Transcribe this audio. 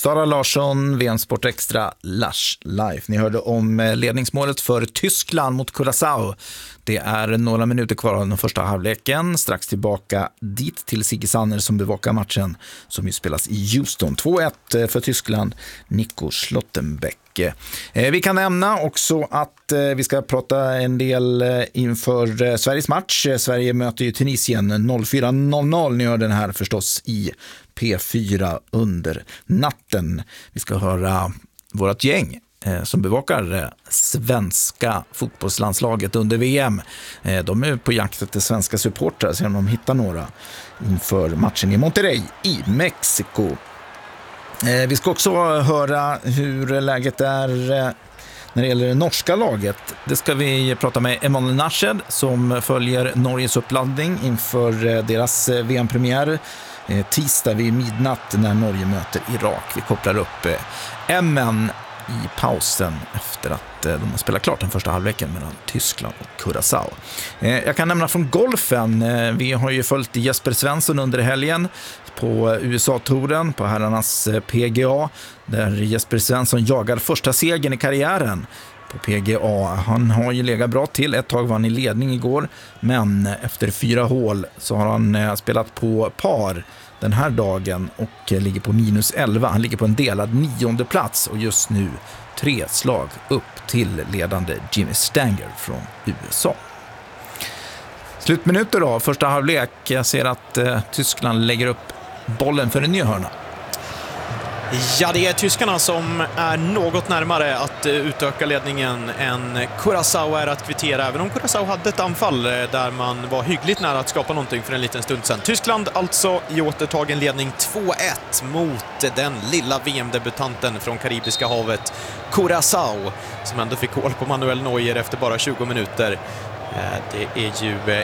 Sara Larsson, VM Sport Extra, Lush Life. Ni hörde om ledningsmålet för Tyskland mot Curaçao. Det är några minuter kvar av den första halvleken. Strax tillbaka dit till Sigge Sanner som bevakar matchen som ju spelas i Houston. 2-1 för Tyskland, Nico Schlottenbeck. Vi kan nämna också att vi ska prata en del inför Sveriges match. Sverige möter ju Tunisien 04.00. Ni hör den här förstås i P4 under natten. Vi ska höra vårt gäng som bevakar svenska fotbollslandslaget under VM. De är på jakt efter svenska supportrar så de hittar några inför matchen i Monterrey i Mexiko. Vi ska också höra hur läget är när det gäller det norska laget. Det ska vi prata med Emanuel Nashed som följer Norges uppladdning inför deras VM-premiär tisdag vid midnatt när Norge möter Irak. Vi kopplar upp MN i pausen efter att de har spelat klart den första halvleken mellan Tyskland och Curaçao. Jag kan nämna från golfen. Vi har ju följt Jesper Svensson under helgen på USA-touren på herrarnas PGA där Jesper Svensson jagar första segern i karriären på PGA. Han har ju legat bra till. Ett tag var han i ledning igår, men efter 4 hål så har han spelat på par den här dagen och ligger på -11. Han ligger på en delad 9:e plats och just nu 3 slag upp till ledande Jimmy Stanger från USA. Slutminuter då, första halvlek. Jag ser att Tyskland lägger upp bollen för en ny hörna. Ja, det är tyskarna som är något närmare att utöka ledningen än Curaçao är att kvittera, även om Curaçao hade ett anfall där man var hyggligt nära att skapa någonting för en liten stund sedan. Tyskland alltså i återtagen ledning 2-1 mot den lilla VM-debutanten från Karibiska havet, Curaçao, som ändå fick hål på Manuel Neuer efter bara 20 minuter. Det är ju